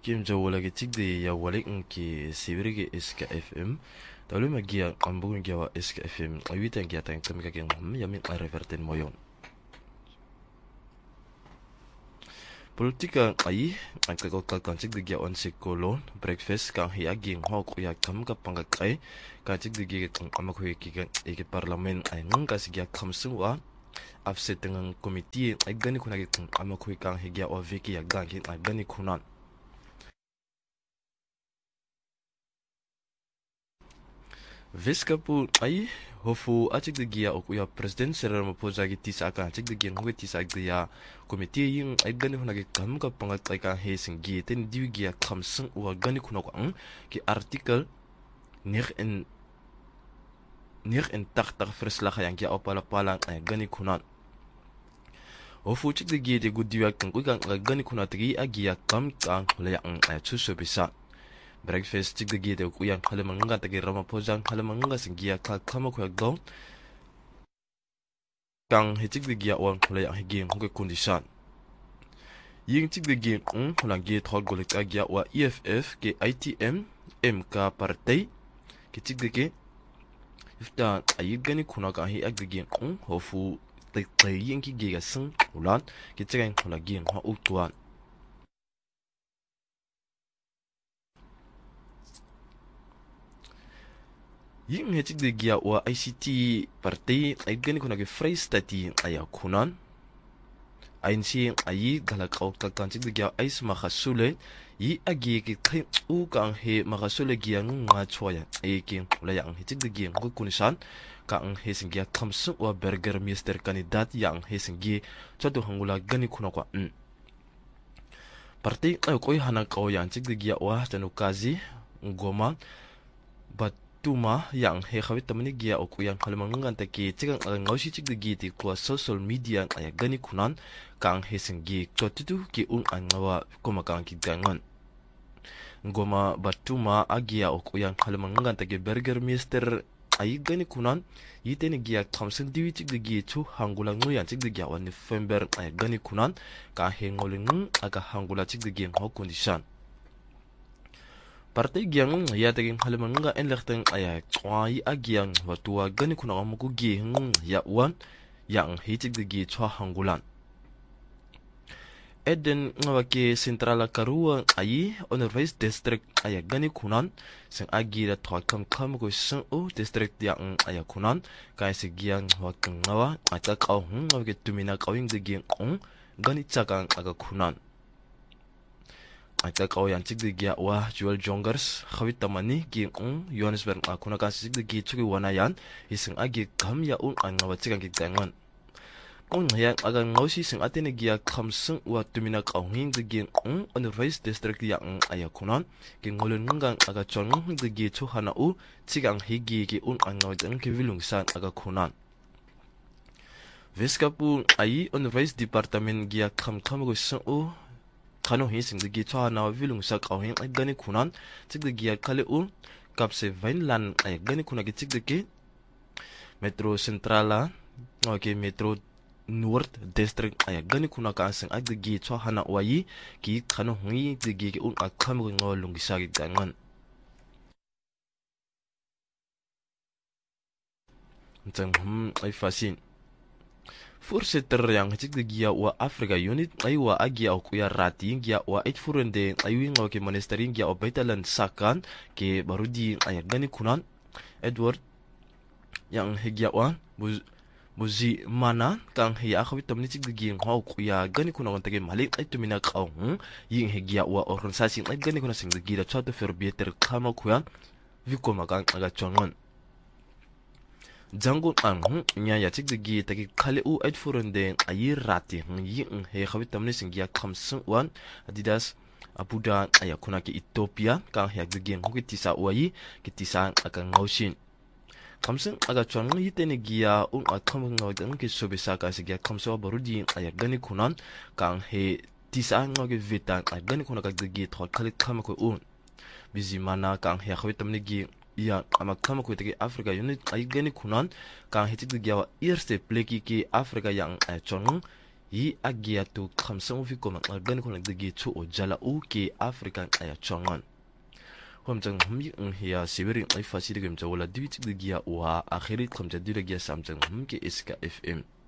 Kim Jawala tigde ya wale ki sibirige iska FM. Dalu magia ambungun gawa iska FM. Awita yang kiata yang kami kakeng yamin reverten moyon. Politika ai ang kakokal tigde ya on sekolon breakfast kang hiagi hok ya kam ka pangakai ka tigde ya amakwe ki ke parlamen ay ngka sigya kamsuwa afset dengan komite ay gani kuna ki amakwe kang higia o veki ya gangi ay gani kunan. Veskapu ai hofu acik de gia okuya presiden Cyril Ramaphosa ki tisa ka acik de gia ngoge tisa gia komite yin ai gani huna ki kam ka pangat kai ka he singi ten diwi gia kam sung wa gani kuna ko ang ki artikel nir en tak verslag yang kia opala pala ai gani kuna hofu cik de gia de gudiwa kan kuikan gani kuna tegi agia kam ka le ang ai chuso bisa breakfast cik de gede ku yang kala manga tagi Ramaphosa kala manga singia ka kama ko gong kang he cik de gia wan kala yang hege ko condition ying cik de ge lang ge thol gole ka gia wa EFF ke ITM MK partai ke cik de ge ifta ayi gani kuna ka he ag de ge hofu tai ying ki ge ga sing ulan ke cik ang kala ge ha utwan yin hecik de gia wa ICT partai ay gani kuna ke Freistati aya kunan ainsi ayi galakaw kalkancik de gia ay makasule yi agi ke kai u kang he makasule gia nga choya ay ke kula yang hecik de gia ko kunisan kang he singia kamsu wa burger minister kandidat yang he singi chodo hangula gani kuna kwa partai ay koy hanak kaw yang cik de gia wa tanukazi ngoma but tuma yang he khawit tamani gia oku yang kalamangan taki cikang ngausi cik de gi ti kwa social media ay gani kunan kang he singi chotitu ki angawa koma kang ki gangan ngoma batuma agia oku yang kalamangan taki burger mister ay gani kunan yiteni gia kamsen diwi cik de gi chu hangula nguyan cik de gia wa November ay gani kunan ka he ngoling aga hangula cik de gi ho condition partai giang ya taging halimanga enlerteng aya twai agiang watua gani kuna amuku gi ya wan yang hitik de gi chwa hangulan eden ngawake centrala karua ayi Honoris district aya gani kunan sing agi da twa kam ko sen o district yang aya kunan kai se giang wakang ngawa ata kaw ngawake tumina kawing de gi gani chagang aga kunan ata kaw yang cik de gia wa jual jongers khawit tamani gi Johannesburg akuna ka cik de gi chuki wanayan ising agi kam ya ngawa cikang gi tangan ya aga ngausi sing atene gia kamsung wa tumina kawing de gi on race district yang aya kunan gi ngolun ngang aga chong de gi chu hana u cikang higi gi ngawa jang ki vilungsan aga kunan Veskapu ai on race department gia kam go sun kano hising de gi chwa na vilung sa kaw hin ay gani kunan cik de gi kale kapse Vineland ay gani kuna gi cik de gi metro centrala okay metro north district ay gani kuna ka sing ay de gi chwa hana wayi ki kano hi de gi akam go ngolung gi sa gi gangan ntang ay fasin Voorzitter yang cik de gia wa Africa Unit ay wa agia o kuya rati gia wa itfurende ay wingaw ke monasteri gia o baitalan sakan ke barudi ay gani kunan Edward yang hegia wa buzi mana kang hiya akawit tamni cik de gia ha kuya gani kunan tage malik ay tumina kaw ying hegia wa organisasi ay gani kunan sing de gia chwa to ferbieter kama kuyan viko magang aga chongon jango nya ya cik de gi taki khale u ait furende ayi rati yi he khawit tamne singia kamsun wan adidas abuda aya kuna ki Ethiopia kang he de gi ngi tisa wayi ki tisa aka ngausin kamsun aga chwan yi tene gia akam ngaw dan ki sobisa ka sigia kamso barudi aya gani kunan kang he tisa ngage vita aya gani kuna ka de gi thol khale khama ko bizimana kang he khawit tamne gi ya amakama ko tege Africa Unit ay gani kunan kang hitik de gyawa eerste pleki ki Africa yang chong yi agia tu khamsang fi ko mak gan ko nag dagi chu o jala u ke African aya chongan khamjang hmi hiya sibiring ai fasidi gem jawla diwi chig dagi ya wa akhirit khamja diragi samjang hum ke iska FM